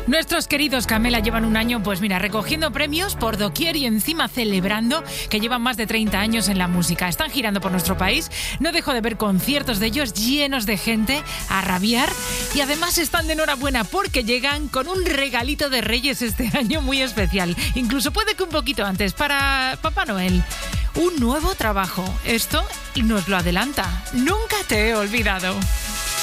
Nuestros queridos Camela llevan un año, pues mira, recogiendo premios por doquier y encima celebrando que llevan más de 30 años en la música. Están girando por nuestro país, no dejo de ver conciertos de ellos llenos de gente a rabiar y además están de enhorabuena porque llegan con un regalito de Reyes este año muy especial. Incluso puede que un poquito antes para Papá Noel. Un nuevo trabajo. Esto nos lo adelanta. Nunca te he olvidado.